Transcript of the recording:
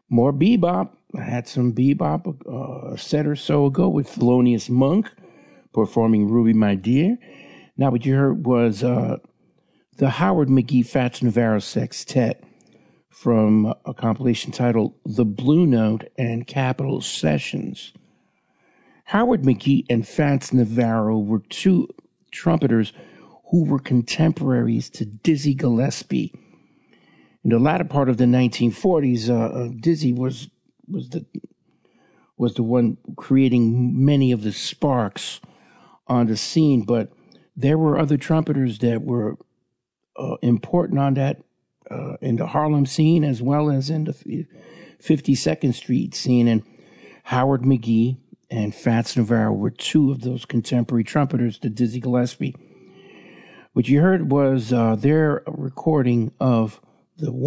More bebop. I had some bebop a set or so ago with Thelonious Monk performing Ruby My Dear. Now what you heard was the Howard McGhee Fats Navarro Sextet from a compilation titled The Blue Note and Capitol Sessions. Howard McGhee and Fats Navarro were two trumpeters who were contemporaries to Dizzy Gillespie. In the latter part of the 1940s, Dizzy was the one creating many of the sparks on the scene, but there were other trumpeters that were important on that in the Harlem scene as well as in the 52nd Street scene. And Howard McGhee and Fats Navarro were two of those contemporary trumpeters to Dizzy Gillespie. What you heard was their recording of the